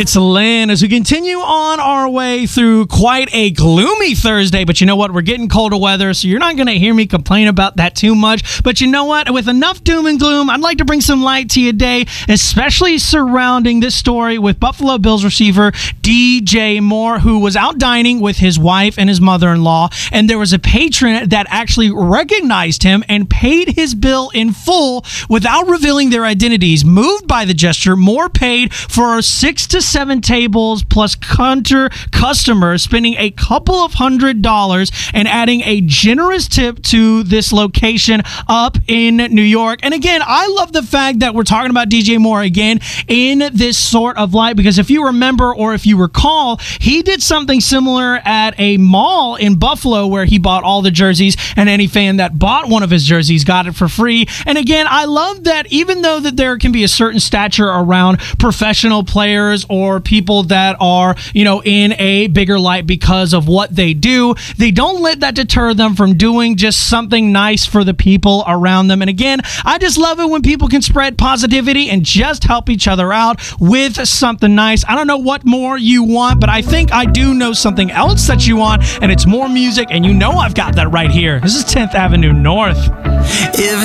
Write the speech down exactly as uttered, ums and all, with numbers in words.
It's Lynn as we continue on our way through quite a gloomy Thursday. But you know what? We're getting colder weather, so you're not going to hear me complain about that too much. But you know what? With enough doom and gloom, I'd like to bring some light to your day, especially surrounding this story with Buffalo Bills receiver D J Moore, who was out dining with his wife and his mother-in-law, and there was a patron that actually recognized him and paid his bill in full without revealing their identities. Moved by the gesture, Moore paid for six to seven tables plus counter customers, spending a couple of hundred dollars and adding a generous tip to this location up in New York. And again, I love the fact that we're talking about D J Moore again in this sort of light, because if you remember or if you recall, he did something similar at a mall in Buffalo where he bought all the jerseys, and any fan that bought one of his jerseys got it for free. And again, I love that even though that there can be a certain stature around professional players or people that are, you know, in a bigger light because of what they do, they don't let that deter them from doing just something nice for the people around them. And again, I just love it when people can spread positivity and just help each other out with something nice. I don't know what more you want, but I think I do know something else that you want, and it's more music, and you know I've got that right here. This is tenth Avenue North. If